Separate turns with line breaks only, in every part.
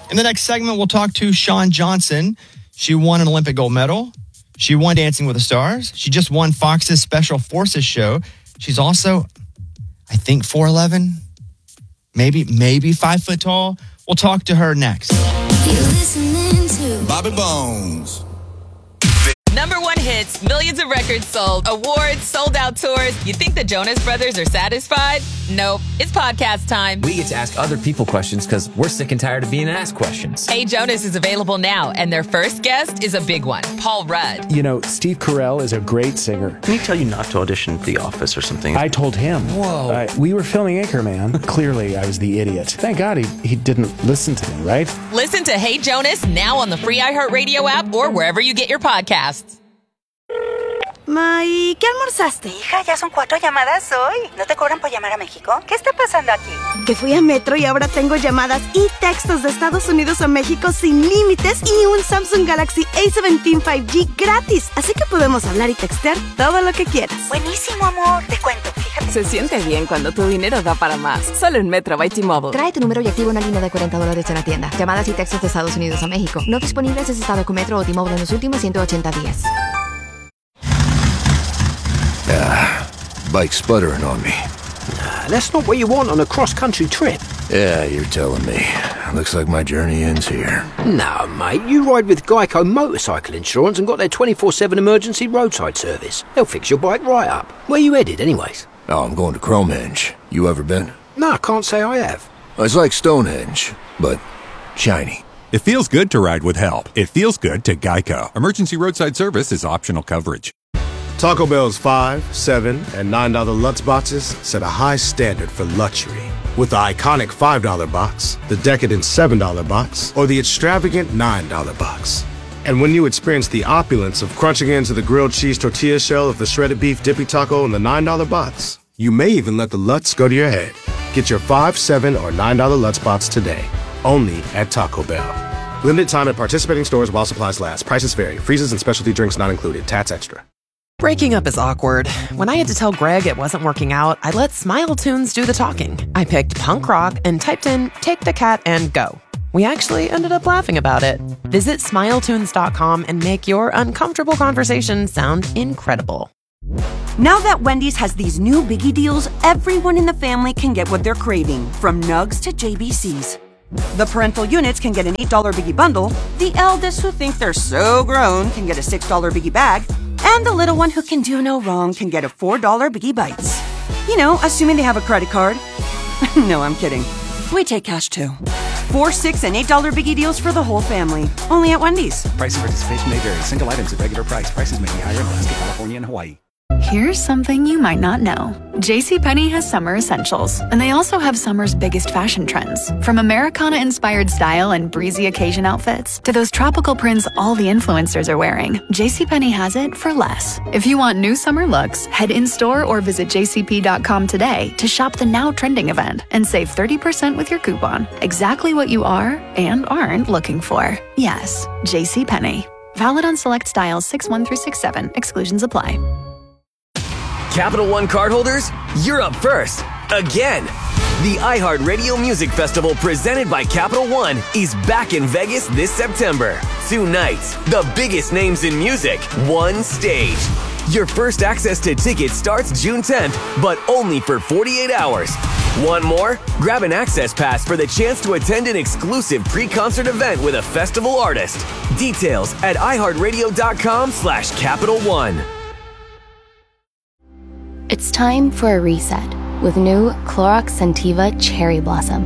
In the next segment, we'll talk to Shawn Johnson. She won an Olympic gold medal. She won Dancing with the Stars. She just won Fox's Special Forces show. She's also, I think, 4'11", maybe 5 foot tall. We'll talk to her next.
You're listening to
Bobby Bones.
Number one hits, millions of records sold, awards, sold out tours. You think the Jonas Brothers are satisfied? Nope. It's podcast time.
We get to ask other people questions because we're sick and tired of being asked questions.
Hey Jonas is available now, and their first guest is a big one, Paul Rudd.
You know, Steve Carell is a great singer.
Can he tell you not to audition for The Office or something?
I told him.
Whoa.
We were filming Anchorman. Clearly, I was the idiot. Thank God he didn't listen to me, right?
Listen to Hey Jonas now on the free iHeartRadio app or wherever you get your podcasts.
Ma, ¿y qué almorzaste?
Hija, ya son 4 llamadas hoy. ¿No te cobran por llamar a México? ¿Qué está pasando aquí?
Que fui a Metro y ahora tengo llamadas y textos de Estados Unidos a México sin límites y un Samsung Galaxy A17 5G gratis. Así que podemos hablar y textear todo lo que quieras.
Buenísimo, amor. Te cuento, fíjate.
Se siente bien cuando tu dinero da para más. Solo en Metro by T-Mobile.
Trae tu número y activa una línea de $40 en la tienda. Llamadas y textos de Estados Unidos a México. No disponibles en estado con Metro o T-Mobile en los últimos 180 días.
Bike's sputtering on me.
That's not what you want on a cross-country trip.
Yeah, you're telling me. Looks like my journey ends here.
No, mate, you ride with Geico Motorcycle Insurance and got their 24/7 emergency roadside service. They'll fix your bike right up. Where you headed, anyways?
Oh, I'm going to Cromehenge. You ever been?
No, I can't say I have.
It's like Stonehenge, but shiny.
It feels good to ride with help. It feels good to Geico. Emergency roadside service is optional coverage.
Taco Bell's $5, $7, and $9 Lutz boxes set a high standard for luxury. With the iconic $5 box, the decadent $7 box, or the extravagant $9 box. And when you experience the opulence of crunching into the grilled cheese tortilla shell of the shredded beef dippy taco in the $9 box, you may even let the Lutz go to your head. Get your $5, $7, or $9 Lutz box today, only at Taco Bell. Limited time at participating stores while supplies last. Prices vary. Freezes and specialty drinks not included. Tats extra.
Breaking up is awkward. When I had to tell Greg it wasn't working out, I let Smile Tunes do the talking. I picked punk rock and typed in Take the Cat and Go. We actually ended up laughing about it. Visit smiletunes.com and make your uncomfortable conversation sound incredible.
Now that Wendy's has these new biggie deals, everyone in the family can get what they're craving, from nugs to JBCs. The parental units can get an $8 biggie bundle, the eldest who think they're so grown can get a $6 biggie bag, and the little one who can do no wrong can get a $4 Biggie Bites. You know, assuming they have a credit card. No, I'm kidding. We take cash too. 4, 6, and $8 Biggie deals for the whole family. Only at Wendy's.
Price of participation may vary. Single items at regular price. Prices may be higher in Alaska, California, and Hawaii.
Here's something you might not know. JCPenney has summer essentials, and they also have summer's biggest fashion trends. From Americana-inspired style and breezy occasion outfits to those tropical prints all the influencers are wearing, JCPenney has it for less. If you want new summer looks, head in-store or visit jcp.com today to shop the now trending event and save 30% with your coupon. Exactly what you are and aren't looking for. Yes, JCPenney. Valid on select styles 6-1 through 6-7. Exclusions apply.
Capital One cardholders, you're up first. Again. The iHeartRadio Music Festival presented by Capital One is back in Vegas this September. 2 nights, the biggest names in music, one stage. Your first access to tickets starts June 10th, but only for 48 hours. Want more? Grab an access pass for the chance to attend an exclusive pre-concert event with a festival artist. Details at iHeartRadio.com/Capital One.
It's time for a reset with new Clorox Scentiva Cherry Blossom.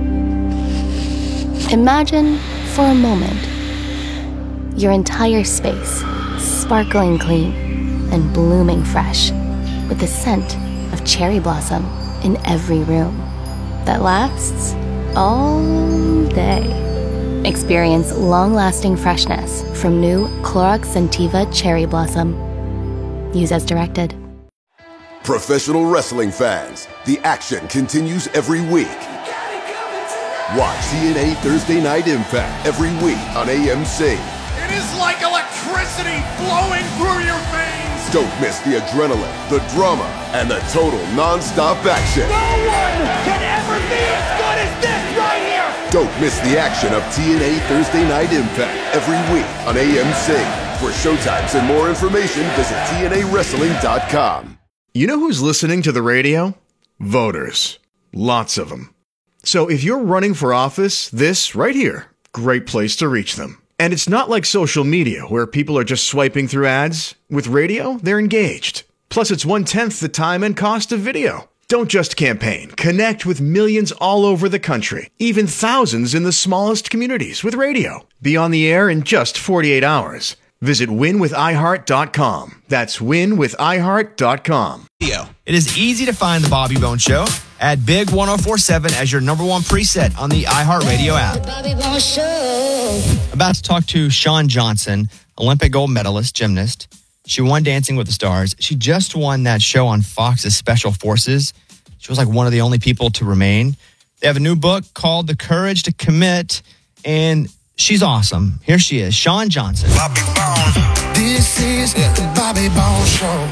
Imagine, for a moment, your entire space sparkling clean and blooming fresh with the scent of cherry blossom in every room that lasts all day. Experience long-lasting freshness from new Clorox Scentiva Cherry Blossom. Use as directed.
Professional wrestling fans, the action continues every week. Watch TNA Thursday Night Impact every week on AMC.
It is like electricity flowing through your veins.
Don't miss the adrenaline, the drama, and the total non-stop action.
No one can ever be as good as this right here.
Don't miss the action of TNA Thursday Night Impact every week on AMC. For showtimes and more information, visit TNAWrestling.com.
You know who's listening to the radio? Voters. Lots of them. So if you're running for office, this right here, great place to reach them. And it's not like social media where people are just swiping through ads. With radio, they're engaged. Plus, it's 1/10 the time and cost of video. Don't just campaign. Connect with millions all over the country, even thousands in the smallest communities with radio. Be on the air in just 48 hours. Visit winwithiheart.com. That's winwithiheart.com.
It is easy to find The Bobby Bones Show. Add Big 1047 as your number one preset on the iHeartRadio app.
Bobby Bones Show.
About to talk to Shawn Johnson, Olympic gold medalist, gymnast. She won Dancing with the Stars. She just won that show on Fox's Special Forces. She was like one of the only people to remain. They have a new book called The Courage to Commit, and she's awesome. Here she is, Shawn Johnson.
Bobby Bones. This is the Bobby Bones Show.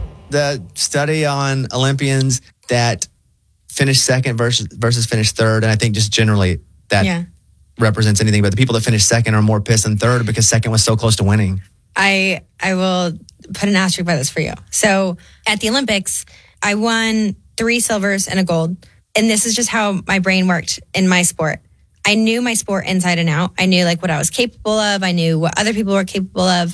The study on Olympians that finished second versus finished third, and I think just generally that represents anything, but the people that finished second are more pissed than third because second was so close to winning.
I will put an asterisk by this for you. So at the Olympics, I won 3 silvers and a gold. And this is just how my brain worked in my sport. I knew my sport inside and out. I knew like what I was capable of. I knew what other people were capable of.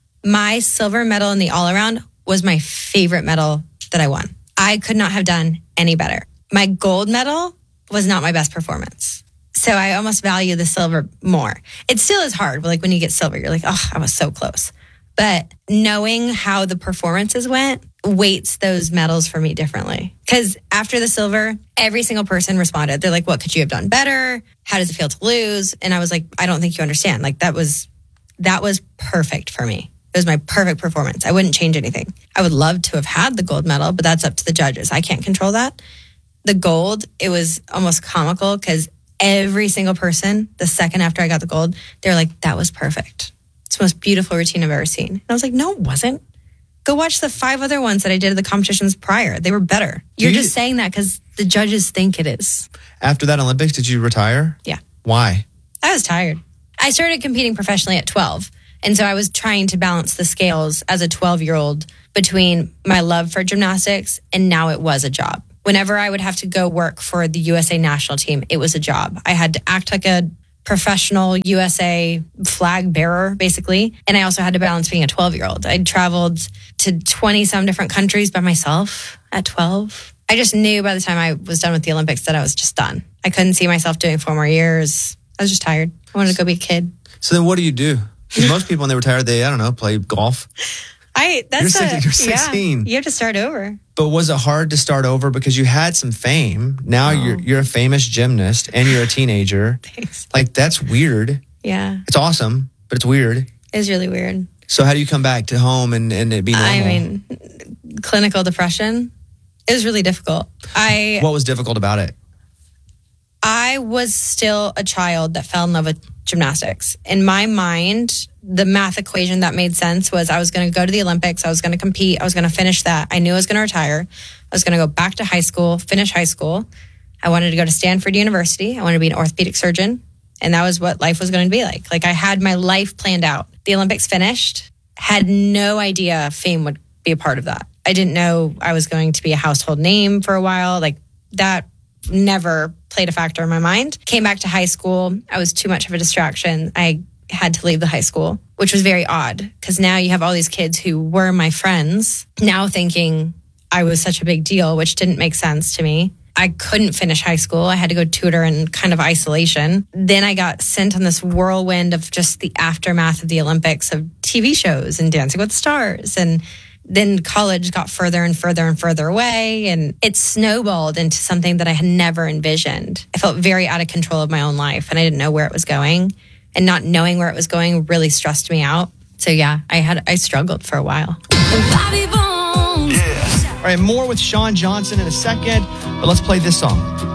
My silver medal in the all-around was my favorite medal that I won. I could not have done any better. My gold medal was not my best performance. So I almost value the silver more. It still is hard. But like when you get silver, you're like, oh, I was so close. But knowing how the performances went weights those medals for me differently. Because after the silver, every single person responded. They're like, what could you have done better? How does it feel to lose? And I was like, I don't think you understand. Like that was perfect for me. It was my perfect performance. I wouldn't change anything. I would love to have had the gold medal, but that's up to the judges. I can't control that. The gold, it was almost comical because every single person, the second after I got the gold, they were like, that was perfect. It's the most beautiful routine I've ever seen. And I was like, no, it wasn't. Go watch the 5 other ones that I did at the competitions prior. They were better. You're just saying that because the judges think it is.
After that Olympics, did you retire?
Yeah.
Why?
I was tired. I started competing professionally at 12. And so I was trying to balance the scales as a 12-year-old between my love for gymnastics and now it was a job. Whenever I would have to go work for the USA national team, it was a job. I had to act like a professional USA flag bearer, basically. And I also had to balance being a 12-year-old. I traveled to 20-some different countries by myself at 12. I just knew by the time I was done with the Olympics that I was just done. I couldn't see myself doing 4 more years. I was just tired. I wanted to go be a kid.
So then what do you do? Because most people when they retire, they, I don't know, play golf. You're 16.
Yeah, you have to start over.
But was it hard to start over because you had some fame? Now you're a famous gymnast and you're a teenager.
Thanks.
Like that's weird.
Yeah.
It's awesome, but it's weird.
It's really weird.
So how do you come back to home and it be normal?
I mean, clinical depression. It was really difficult.
What was difficult about it?
I was still a child that fell in love with gymnastics. In my mind, the math equation that made sense was I was going to go to the Olympics. I was going to compete. I was going to finish that. I knew I was going to retire. I was going to go back to high school, finish high school. I wanted to go to Stanford University. I wanted to be an orthopedic surgeon. And that was what life was going to be like. Like I had my life planned out. The Olympics finished, had no idea fame would be a part of that. I didn't know I was going to be a household name for a while. Like that never played a factor in my mind. Came back to high school. I was too much of a distraction. I had to leave the high school, which was very odd because now you have all these kids who were my friends now thinking I was such a big deal, which didn't make sense to me. I couldn't finish high school. I had to go tutor in kind of isolation. Then I got sent on this whirlwind of just the aftermath of the Olympics of TV shows and Dancing with the Stars. And then college got further and further and further away. And it snowballed into something that I had never envisioned. I felt very out of control of my own life and I didn't know where it was going. And not knowing where it was going really stressed me out. So yeah, I struggled for a while.
Bobby Bones.
All right, more with Shawn Johnson in a second, but let's play this song.